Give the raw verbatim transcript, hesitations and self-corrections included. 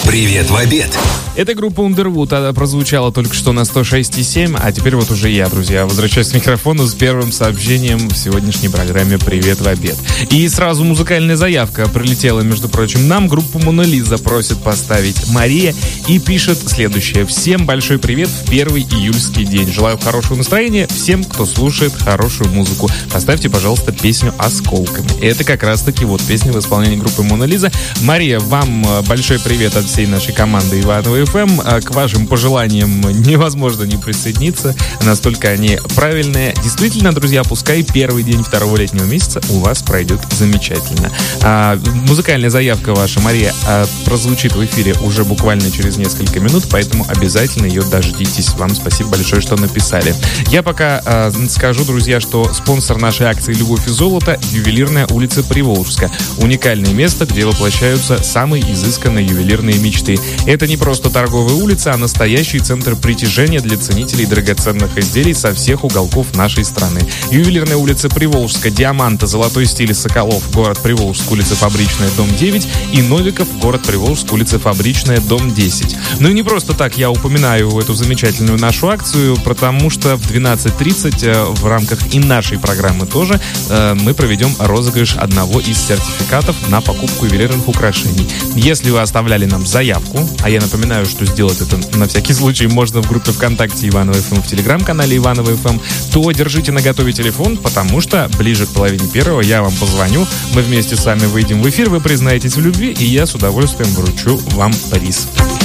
Привет в обед. Эта группа Underwood, она прозвучала только что на сто шесть и семь, а теперь вот уже я, друзья, возвращаюсь к микрофону с первым сообщением в сегодняшней программе «Привет в обед». И сразу музыкальная заявка прилетела, между прочим, нам. Группу Мона Лиза просит поставить Мария и пишет следующее. Всем большой привет в первый июльский день. Желаю хорошего настроения всем, кто слушает хорошую музыку. Поставьте, пожалуйста, песню «Осколками». Это как раз-таки вот песня в исполнении группы Мона Лиза. Мария, вам большой привет от всей нашей команды Ивановой эф эм. К вашим пожеланиям невозможно не присоединиться, настолько они правильные. Действительно, друзья, пускай первый день второго летнего месяца у вас пройдет замечательно. А, музыкальная заявка ваша, Мария, а, прозвучит в эфире уже буквально через несколько минут, поэтому обязательно ее дождитесь. Вам спасибо большое, что написали. Я пока а, скажу, друзья, что спонсор нашей акции «Любовь и золото» — ювелирная улица Приволжска. Уникальное место, где воплощаются самые изысканные ювелирные мечты. Это не просто торговая улица, а настоящий центр притяжения для ценителей драгоценных изделий со всех уголков нашей страны. Ювелирная улица Приволжска, Диаманта, Золотой стиль Соколов, город Приволжск, улица Фабричная, дом девять, и Новиков, город Приволжск, улица Фабричная, дом десять. Ну и не просто так я упоминаю эту замечательную нашу акцию, потому что в двенадцать тридцать в рамках и нашей программы тоже мы проведем розыгрыш одного из сертификатов на покупку ювелирных украшений. Если вы оставляли нам заявку, а я напоминаю, что сделать это на всякий случай можно в группе ВКонтакте Ивановой эф эм, в телеграм-канале Ивановой эф эм, то держите наготове телефон, потому что ближе к половине первого я вам позвоню, мы вместе с вами выйдем в эфир, вы признаетесь в любви, и я с удовольствием вручу вам приз.